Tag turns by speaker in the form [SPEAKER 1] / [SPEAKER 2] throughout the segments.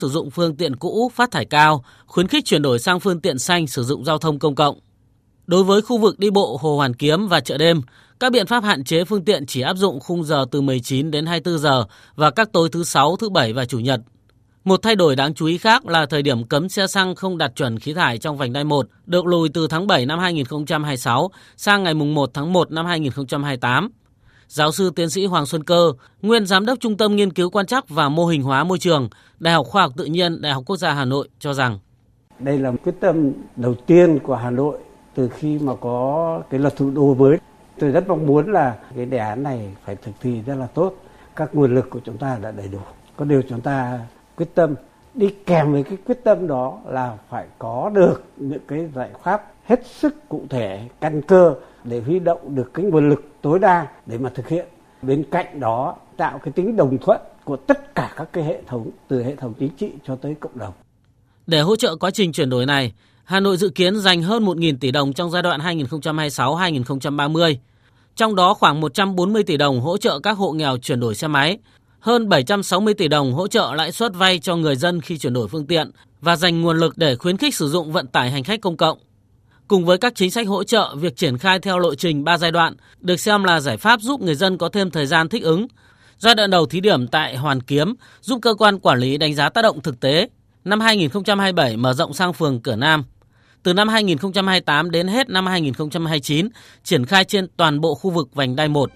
[SPEAKER 1] sử dụng phương tiện cũ phát thải cao, khuyến khích chuyển đổi sang phương tiện xanh sử dụng giao thông công cộng. Đối với khu vực đi bộ Hồ Hoàn Kiếm và chợ đêm, các biện pháp hạn chế phương tiện chỉ áp dụng khung giờ từ 19 đến 24 giờ và các tối thứ Sáu, thứ Bảy và Chủ nhật. Một thay đổi đáng chú ý khác là thời điểm cấm xe xăng không đạt chuẩn khí thải trong vành đai 1 được lùi từ tháng 7 năm 2026 sang ngày 1 tháng 1 năm 2028. Giáo sư tiến sĩ Hoàng Xuân Cơ, nguyên giám đốc Trung tâm Nghiên cứu Quan trắc và Mô hình hóa môi trường, Đại học Khoa học Tự nhiên, Đại học Quốc gia Hà Nội cho rằng
[SPEAKER 2] đây là quyết tâm đầu tiên của Hà Nội từ khi mà có cái luật thủ đô mới. Tôi rất mong muốn là cái đề án này phải thực thi rất là tốt. Các nguồn lực của chúng ta đã đầy đủ. Có điều chúng ta quyết tâm, đi kèm với cái quyết tâm đó là phải có được những cái giải pháp hết sức cụ thể, căn cơ để huy động được cái nguồn lực tối đa để mà thực hiện. Bên cạnh đó tạo cái tính đồng thuận của tất cả các cái hệ thống, từ hệ thống chính trị cho tới cộng đồng.
[SPEAKER 1] Để hỗ trợ quá trình chuyển đổi này, Hà Nội dự kiến dành hơn 1.000 tỷ đồng trong giai đoạn 2026-2030. Trong đó khoảng 140 tỷ đồng hỗ trợ các hộ nghèo chuyển đổi xe máy, hơn 760 tỷ đồng hỗ trợ lãi suất vay cho người dân khi chuyển đổi phương tiện và dành nguồn lực để khuyến khích sử dụng vận tải hành khách công cộng. Cùng với các chính sách hỗ trợ, việc triển khai theo lộ trình 3 giai đoạn được xem là giải pháp giúp người dân có thêm thời gian thích ứng. Giai đoạn đầu thí điểm tại Hoàn Kiếm giúp cơ quan quản lý đánh giá tác động thực tế. Năm 2027 mở rộng sang phường Cửa Nam. Từ năm 2028 đến hết năm 2029 triển khai trên toàn bộ khu vực vành đai 1.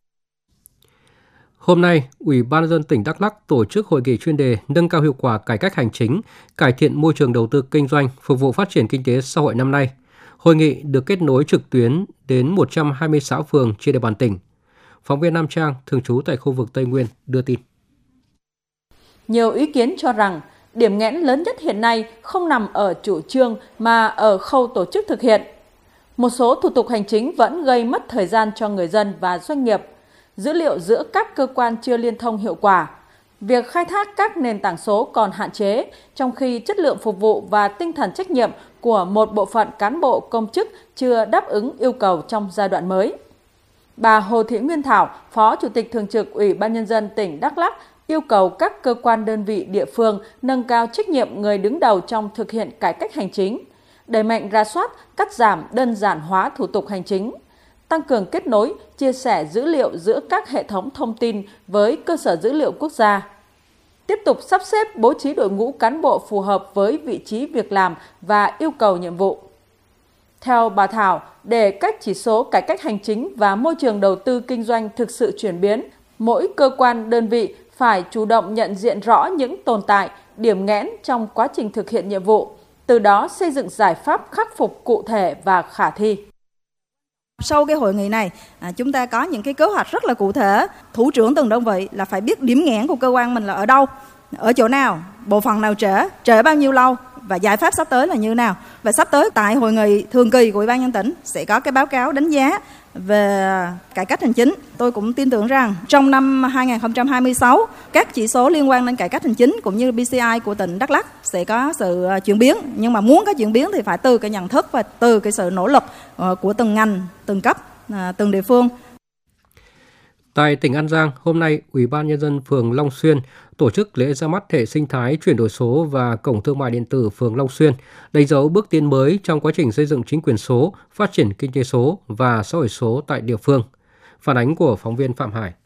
[SPEAKER 3] Hôm nay, Ủy ban nhân dân tỉnh Đắk Lắk tổ chức hội nghị chuyên đề nâng cao hiệu quả cải cách hành chính, cải thiện môi trường đầu tư kinh doanh, phục vụ phát triển kinh tế xã hội năm nay. Hội nghị được kết nối trực tuyến đến 120 xã phường trên địa bàn tỉnh. Phóng viên Nam Trang, thường trú tại khu vực Tây Nguyên, đưa tin.
[SPEAKER 4] Nhiều ý kiến cho rằng, điểm nghẽn lớn nhất hiện nay không nằm ở chủ trương mà ở khâu tổ chức thực hiện. Một số thủ tục hành chính vẫn gây mất thời gian cho người dân và doanh nghiệp. Dữ liệu giữa các cơ quan chưa liên thông hiệu quả. Việc khai thác các nền tảng số còn hạn chế, trong khi chất lượng phục vụ và tinh thần trách nhiệm của một bộ phận cán bộ công chức chưa đáp ứng yêu cầu trong giai đoạn mới. Bà Hồ Thị Nguyên Thảo, Phó Chủ tịch Thường trực Ủy ban Nhân dân tỉnh Đắk Lắk yêu cầu các cơ quan đơn vị địa phương nâng cao trách nhiệm người đứng đầu trong thực hiện cải cách hành chính, đẩy mạnh rà soát, cắt giảm, đơn giản hóa thủ tục hành chính, tăng cường kết nối, chia sẻ dữ liệu giữa các hệ thống thông tin với cơ sở dữ liệu quốc gia. Tiếp tục sắp xếp bố trí đội ngũ cán bộ phù hợp với vị trí việc làm và yêu cầu nhiệm vụ. Theo bà Thảo, để các chỉ số cải cách hành chính và môi trường đầu tư kinh doanh thực sự chuyển biến, mỗi cơ quan đơn vị phải chủ động nhận diện rõ những tồn tại, điểm nghẽn trong quá trình thực hiện nhiệm vụ, từ đó xây dựng giải pháp khắc phục cụ thể và khả thi.
[SPEAKER 5] Sau cái hội nghị này, chúng ta có những cái kế hoạch rất là cụ thể. Thủ trưởng từng đơn vị là phải biết điểm nghẽn của cơ quan mình là ở đâu, ở chỗ nào, bộ phận nào trễ bao nhiêu lâu và giải pháp sắp tới là như thế nào. Và sắp tới tại hội nghị thường kỳ của Ủy ban nhân dân tỉnh sẽ có cái báo cáo đánh giá về cải cách hành chính. Tôi cũng tin tưởng rằng trong năm 2026, các chỉ số liên quan đến cải cách hành chính cũng như PCI của tỉnh Đắk Lắk sẽ có sự chuyển biến. Nhưng mà muốn có chuyển biến thì phải từ cái nhận thức và từ cái sự nỗ lực của từng ngành, từng cấp, từng địa phương.
[SPEAKER 3] Tại tỉnh An Giang, hôm nay, Ủy ban Nhân dân phường Long Xuyên tổ chức lễ ra mắt hệ sinh thái chuyển đổi số và cổng thương mại điện tử phường Long Xuyên, đánh dấu bước tiến mới trong quá trình xây dựng chính quyền số, phát triển kinh tế số và xã hội số tại địa phương. Phản ánh của phóng viên Phạm Hải.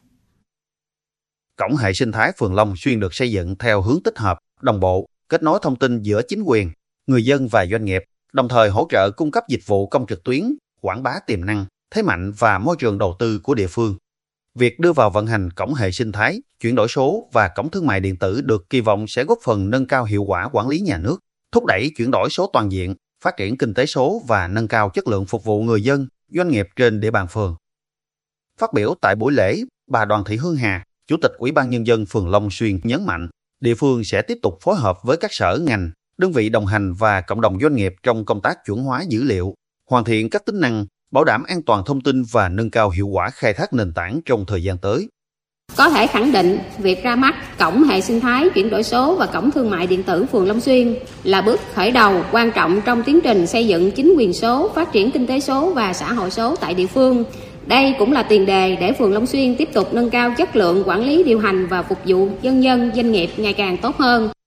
[SPEAKER 6] Cổng hệ sinh thái phường Long Xuyên được xây dựng theo hướng tích hợp, đồng bộ, kết nối thông tin giữa chính quyền, người dân và doanh nghiệp, đồng thời hỗ trợ cung cấp dịch vụ công trực tuyến, quảng bá tiềm năng, thế mạnh và môi trường đầu tư của địa phương. Việc đưa vào vận hành cổng hệ sinh thái, chuyển đổi số và cổng thương mại điện tử được kỳ vọng sẽ góp phần nâng cao hiệu quả quản lý nhà nước, thúc đẩy chuyển đổi số toàn diện, phát triển kinh tế số và nâng cao chất lượng phục vụ người dân, doanh nghiệp trên địa bàn phường. Phát biểu tại buổi lễ, bà Đoàn Thị Hương Hà, Chủ tịch Ủy ban Nhân dân phường Long Xuyên nhấn mạnh, địa phương sẽ tiếp tục phối hợp với các sở ngành, đơn vị đồng hành và cộng đồng doanh nghiệp trong công tác chuẩn hóa dữ liệu, hoàn thiện các tính năng, bảo đảm an toàn thông tin và nâng cao hiệu quả khai thác nền tảng trong thời gian tới.
[SPEAKER 7] Có thể khẳng định, việc ra mắt cổng hệ sinh thái chuyển đổi số và cổng thương mại điện tử phường Long Xuyên là bước khởi đầu quan trọng trong tiến trình xây dựng chính quyền số, phát triển kinh tế số và xã hội số tại địa phương. Đây cũng là tiền đề để phường Long Xuyên tiếp tục nâng cao chất lượng quản lý điều hành và phục vụ dân doanh nghiệp ngày càng tốt hơn.